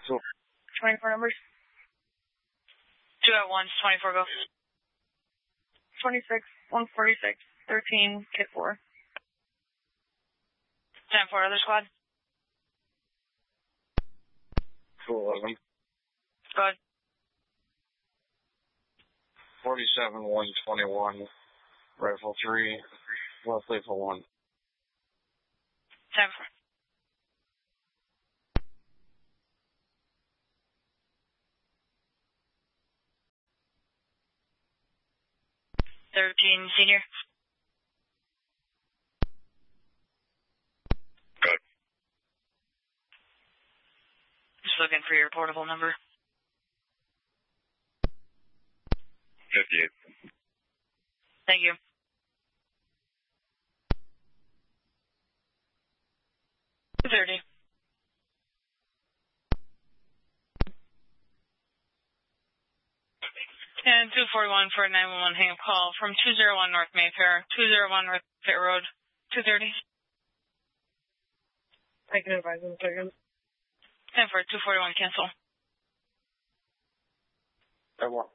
So 24 numbers. 2 at once, 24 go. 26, 146, 13, Kit 4. 10-4, other squad. 211. Go ahead. 47, 121, rifle 3, left lethal 1. 10-4. 13, senior. Good. Just looking for your portable number. 58. Thank you. $230. And 241 for a 911 hang-up call from 201 North Mayfair, 201 North Mayfair Road, 230. I can advise in a second. 10-4, 241, cancel. I want.